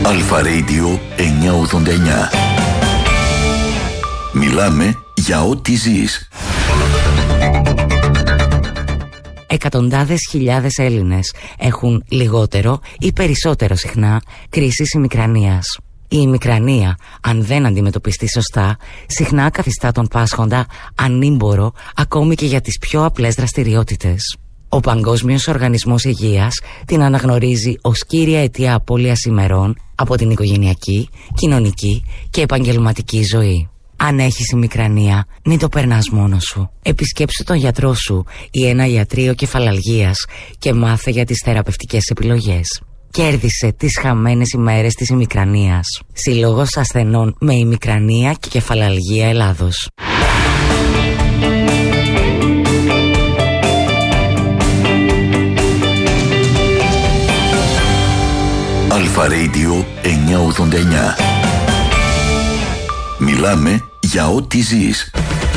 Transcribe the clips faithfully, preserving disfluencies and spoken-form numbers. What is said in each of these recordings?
Αλφα Radio εννιακόσια ογδόντα εννιά. Μιλάμε για ό,τι ζεις. Εκατοντάδες χιλιάδες Έλληνες έχουν λιγότερο ή περισσότερο συχνά κρίσεις ημικρανίας. Η ημικρανία, αν δεν αντιμετωπιστεί σωστά, συχνά καθιστά τον πάσχοντα ανήμπορο ακόμη και για τις πιο απλές δραστηριότητες. Ο Παγκόσμιος Οργανισμός Υγείας την αναγνωρίζει ως κύρια αιτία απώλειας ημερών από την οικογενειακή, κοινωνική και επαγγελματική ζωή. Αν έχεις ημικρανία, μην το περνάς μόνος σου. Επισκέψου τον γιατρό σου ή ένα ιατρείο κεφαλαλγίας και μάθε για τις θεραπευτικές επιλογές. Κέρδισε τις χαμένες ημέρες της ημικρανίας. Σύλλογος Ασθενών με Ημικρανία και Κεφαλαλγία Ελλάδος. Αλφα Radio εννιακόσια ογδόντα εννιά. Μιλάμε για ό,τι ζεις.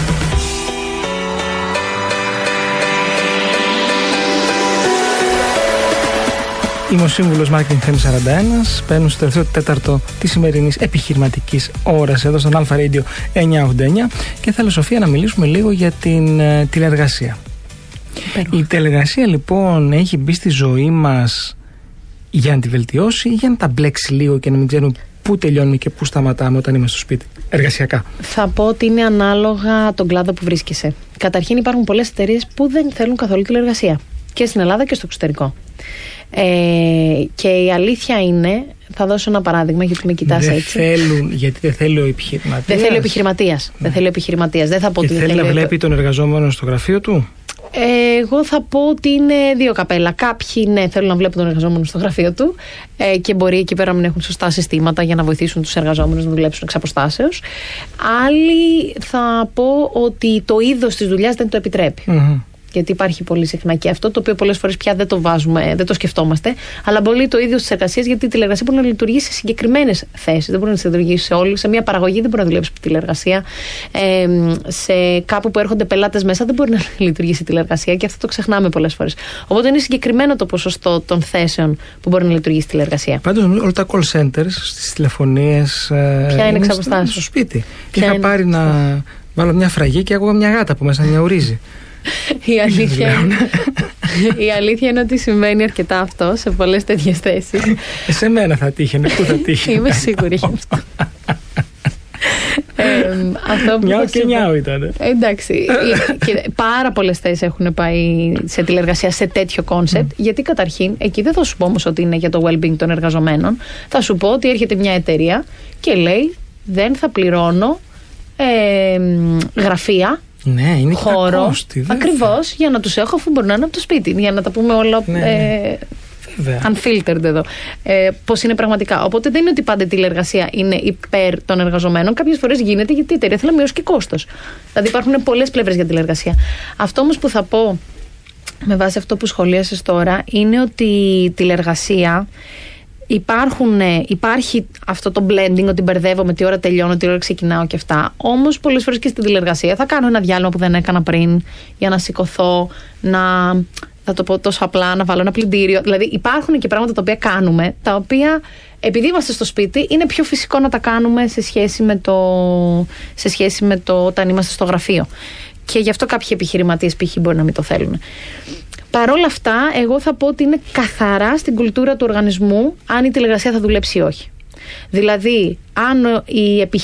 Είμαι ο σύμβουλος Marketing Θέμης σαράντα ένα. Παίρνω στο τελευταίο τέταρτο της σημερινής επιχειρηματικής ώρας εδώ στον Αλφα Radio εννιακόσια ογδόντα εννιά και θέλω, Σοφία, να μιλήσουμε λίγο για την uh, τηλεεργασία. Πέρα. Η τηλεεργασία λοιπόν έχει μπει στη ζωή μας για να τη βελτιώσει ή για να τα μπλέξει λίγο και να μην ξέρουμε πού τελειώνουμε και πού σταματάμε όταν είμαστε στο σπίτι, εργασιακά? Θα πω ότι είναι ανάλογα τον κλάδο που βρίσκεσαι. Καταρχήν, υπάρχουν πολλές εταιρείες που δεν θέλουν καθόλου τηλεεργασία. Και στην Ελλάδα και στο εξωτερικό. Ε, και η αλήθεια είναι, θα δώσω ένα παράδειγμα γιατί με κοιτάς δεν έτσι. Θέλουν, γιατί δεν θέλει ο επιχειρηματίας. Δεν θέλει ο επιχειρηματίας. Ναι. Δεν θέλει ο επιχειρηματίας. Δεν θα πω και ότι θέλει δεν να βλέπει τον εργαζόμενο στο γραφείο του. Εγώ θα πω ότι είναι δύο καπέλα. Κάποιοι ναι, θέλουν να βλέπουν τον εργαζόμενο στο γραφείο του ε, και μπορεί εκεί πέρα να μην έχουν σωστά συστήματα για να βοηθήσουν τους εργαζόμενους να δουλέψουν εξ αποστάσεως. Άλλοι θα πω ότι το είδος της δουλειάς δεν το επιτρέπει. Mm-hmm. Γιατί υπάρχει πολύ συχνά και αυτό, το οποίο πολλές φορές πια δεν το βάζουμε, δεν το σκεφτόμαστε. Αλλά πολύ το ίδιο στις εργασίες, γιατί η τηλεεργασία μπορεί να λειτουργήσει σε συγκεκριμένες θέσεις. Δεν μπορεί να λειτουργήσει σε όλους. Σε μια παραγωγή δεν μπορεί να δουλέψει τηλεεργασία. Ε, σε κάπου που έρχονται πελάτες μέσα δεν μπορεί να λειτουργήσει τηλεεργασία και αυτό το ξεχνάμε πολλές φορές. Οπότε είναι συγκεκριμένο το ποσοστό των θέσεων που μπορεί να λειτουργήσει τηλεεργασία. Πάντως, όλα τα call centers στις τηλεφωνίες. Ποια είναι εξ αποστάσεως? Στο σπίτι. Και είχα είναι... πάρει να βάλω μια φραγή και άκουγα μια γάτα που μέσα νιαουρίζει. Η αλήθεια, η αλήθεια είναι ότι συμβαίνει αρκετά αυτό σε πολλές τέτοιες θέσεις. Σε μένα θα τύχαινε, πού θα τύχαινε? Είμαι σίγουρη γι' αυτό. ε, Μιάου και μιάου ήταν. Εντάξει, και πάρα πολλές θέσεις έχουν πάει σε τηλεεργασία σε τέτοιο κόνσεπτ, mm. γιατί καταρχήν εκεί δεν θα σου πω όμως ότι είναι για το well-being των εργαζομένων. Θα σου πω ότι έρχεται μια εταιρεία και λέει δεν θα πληρώνω ε, γραφεία. Ναι, είναι χώρο. Ακριβώς, για να τους έχω αφού μπορεί να είναι από το σπίτι. Για να τα πούμε όλα ναι, ε, unfiltered εδώ. Ε, πώς είναι πραγματικά. Οπότε δεν είναι ότι πάντα η τηλεεργασία είναι υπέρ των εργαζομένων. Κάποιες φορές γίνεται γιατί η εταιρεία θέλει να μειώσει και κόστος. Δηλαδή υπάρχουν πολλές πλευρές για τηλεεργασία. Αυτό όμως που θα πω με βάση αυτό που σχολίασες τώρα είναι ότι η τηλεεργασία. Υπάρχουν, υπάρχει αυτό το blending, ότι μπερδεύομαι τι ώρα τελειώνω, τι ώρα ξεκινάω και αυτά. Όμως πολλές φορές και στην τηλεεργασία θα κάνω ένα διάλειμμα που δεν έκανα πριν για να σηκωθώ, να, θα το πω τόσο απλά, να βάλω ένα πλυντήριο. Δηλαδή υπάρχουν και πράγματα τα οποία κάνουμε, τα οποία επειδή είμαστε στο σπίτι είναι πιο φυσικό να τα κάνουμε σε σχέση με το, σε σχέση με το όταν είμαστε στο γραφείο. Και γι' αυτό κάποιοι επιχειρηματίες π.χ. μπορεί να μην το θέλουν. Παρ' όλα αυτά, εγώ θα πω ότι είναι καθαρά στην κουλτούρα του οργανισμού αν η τηλεεργασία θα δουλέψει ή όχι. Δηλαδή, αν η επιχείρηση